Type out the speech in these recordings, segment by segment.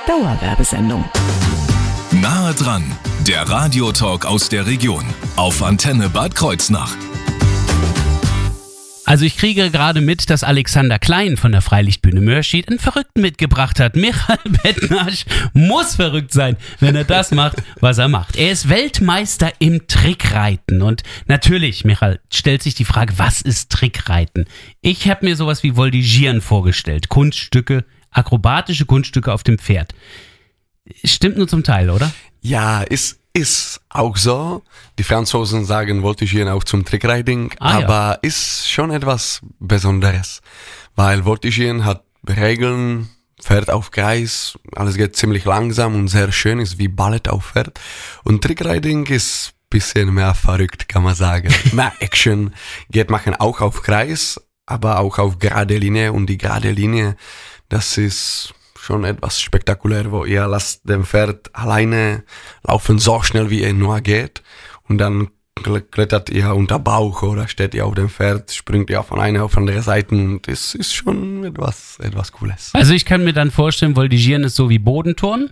Dauerwerbesendung. Nahe dran, der Radiotalk aus der Region auf Antenne Bad Kreuznach. Also ich kriege gerade mit, dass Alexander Klein von der Freilichtbühne Mörschid einen Verrückten mitgebracht hat. Michael Bettnarsch muss verrückt sein, wenn er das macht, was er macht. Er ist Weltmeister im Trickreiten. Und natürlich, Michael, stellt sich die Frage, was ist Trickreiten? Ich habe mir sowas wie Voltigieren vorgestellt. Kunststücke, akrobatische Kunststücke auf dem Pferd. Stimmt nur zum Teil, oder? Ja, ist auch so. Die Franzosen sagen Voltigieren auch zum Trickriding, aber ist schon etwas Besonderes, weil Voltigieren hat Regeln, Pferd auf Kreis, alles geht ziemlich langsam und sehr schön, ist wie Ballett auf Pferd. Und Trickriding ist ein bisschen mehr verrückt, kann man sagen. Mehr Action, geht machen auch auf Kreis, aber auch auf gerade Linie, und die gerade Linie, das ist schon etwas spektakulär, wo ihr lasst dem Pferd alleine laufen, so schnell wie er nur geht, und dann klettert ihr unter Bauch oder steht ihr auf dem Pferd, springt ihr von einer auf andere Seite, und es ist schon etwas Cooles. Also ich kann mir dann vorstellen, Voltigieren ist so wie Bodenturnen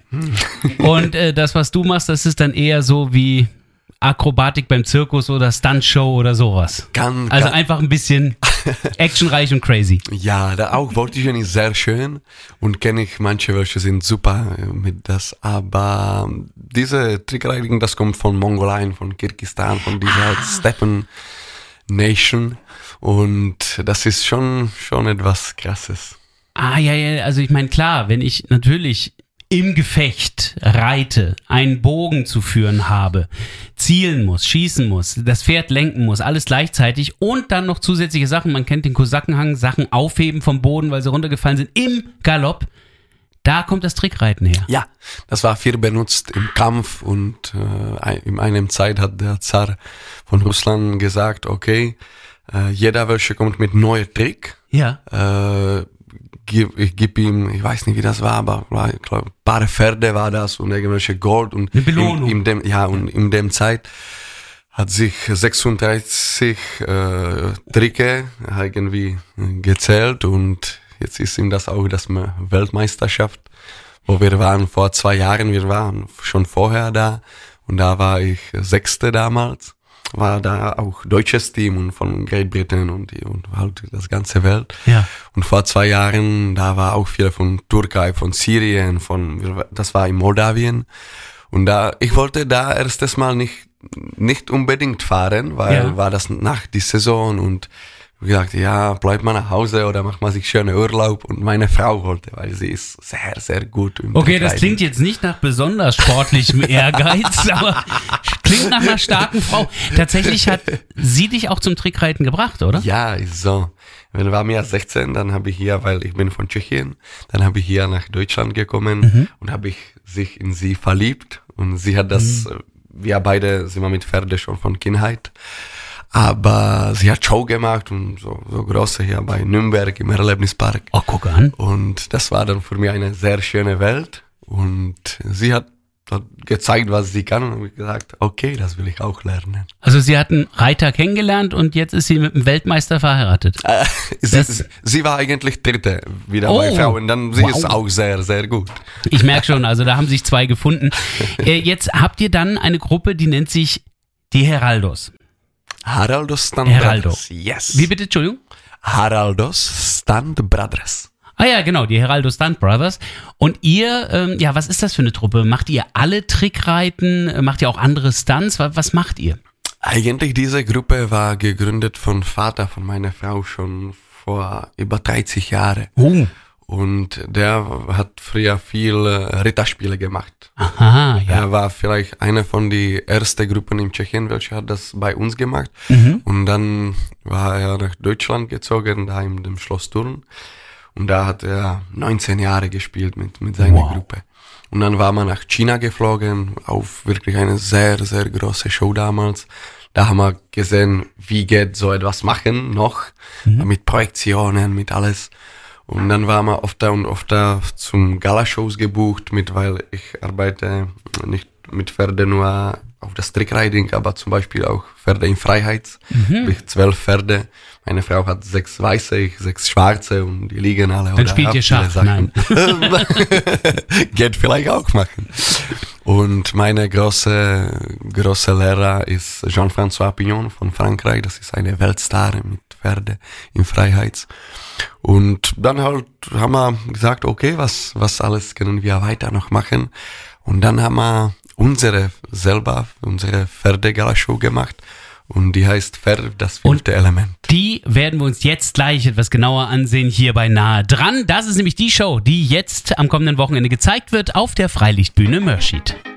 und das, was du machst, das ist dann eher so wie Akrobatik beim Zirkus oder Stuntshow oder sowas. Also einfach ein bisschen actionreich und crazy. Ja, da auch Voltigieren ist sehr schön, und kenne ich manche, welche sind super mit das, aber diese Trickriding, das kommt von Mongolei, von Kirgisistan, von dieser Steppen Nation, und das ist schon etwas Krasses. Ja, also ich meine, klar, wenn ich natürlich im Gefecht reite, einen Bogen zu führen habe, zielen muss, schießen muss, das Pferd lenken muss, alles gleichzeitig, und dann noch zusätzliche Sachen, man kennt den Kosakenhang, Sachen aufheben vom Boden, weil sie runtergefallen sind, im Galopp, da kommt das Trickreiten her. Ja, das war viel benutzt im Kampf, und in einer Zeit hat der Zar von Russland gesagt, okay, jeder welcher kommt mit neuem Trick, ich gebe ihm, ich weiß nicht, wie das war, aber ich glaube, ein paar Pferde war das und irgendwelche Gold, und eine Belohnung. Und in dem Zeit hat sich 36 Tricke irgendwie gezählt, und jetzt ist ihm das auch das Weltmeisterschaft, wo wir waren vor 2 Jahren, wir waren schon vorher da, und da war ich 6. damals. War da auch deutsches Team und von Great Britain und halt das ganze Welt. Ja. Und vor 2 Jahren, da war auch viele von Türkei, von Syrien, das war in Moldawien. Und ich wollte da erstes Mal nicht unbedingt fahren, weil war das nach die Saison, und ich sagte, ja, bleib mal nach Hause oder mach mal sich schönen Urlaub, und meine Frau wollte, weil sie ist sehr, sehr gut im Okay, das Trickreiten. klingt jetzt nicht nach besonders sportlichem Ehrgeiz, aber klingt nach einer starken Frau. Tatsächlich hat sie dich auch zum Trickreiten gebracht, oder? Ja, ist so. Wenn war mir 16, dann habe ich hier, weil ich bin von Tschechien, dann habe ich hier nach Deutschland gekommen und habe ich sich in sie verliebt, und sie hat das, wir beide sind wir mit Pferde schon von Kindheit. Aber sie hat Show gemacht, und so große hier bei Nürnberg im Erlebnispark. Oh, guck an. Und das war dann für mich eine sehr schöne Welt. Und sie hat gezeigt, was sie kann, und habe gesagt, okay, das will ich auch lernen. Also sie hat einen Reiter kennengelernt, und jetzt ist sie mit einem Weltmeister verheiratet. Sie war eigentlich Dritte wieder bei Frauen, dann sie ist auch sehr, sehr gut. Ich merke schon, also da haben sich 2 gefunden. Jetzt habt ihr dann eine Gruppe, die nennt sich die Heraldos. Heraldos Stunt Brothers. Yes. Wie bitte, Entschuldigung? Heraldos Stunt Brothers. Ah ja, genau, die Heraldo Stunt Brothers. Und ihr, was ist das für eine Truppe? Macht ihr alle Trickreiten? Macht ihr auch andere Stunts? Was macht ihr? Eigentlich diese Gruppe war gegründet von Vater von meiner Frau schon vor über 30 Jahren. Und der hat früher viel Ritterspiele gemacht. Aha, ja. Er war vielleicht eine von den ersten Gruppen in Tschechien, welche hat das bei uns gemacht. Und dann war er nach Deutschland gezogen, da in dem Schloss Thurn. Und da hat er 19 Jahre gespielt mit seiner Gruppe. Und dann war man nach China geflogen, auf wirklich eine sehr, sehr große Show damals. Da haben wir gesehen, wie geht so etwas machen noch, mit Projektionen, mit alles. Und dann waren wir öfter und öfter zum Galashows gebucht, weil ich arbeite nicht mit Pferden nur auf das Trickriding, aber zum Beispiel auch Pferde in Freiheit. Bis 12 Pferde. Meine Frau hat 6 weiße, ich 6 schwarze und die liegen alle. Dann spielt ihr Schach, nein. Geht vielleicht auch machen. Und meine große Lehrer ist Jean-François Pignon von Frankreich. Das ist eine Weltstar mit Pferde in Freiheit. Und dann halt haben wir gesagt, okay, was alles können wir weiter noch machen. Und dann haben wir unsere Pferde-Gala-Show gemacht. Und die heißt Pferd, das 5. Element. Die werden wir uns jetzt gleich etwas genauer ansehen hier bei Nahe dran. Das ist nämlich die Show, die jetzt am kommenden Wochenende gezeigt wird auf der Freilichtbühne Mörschid.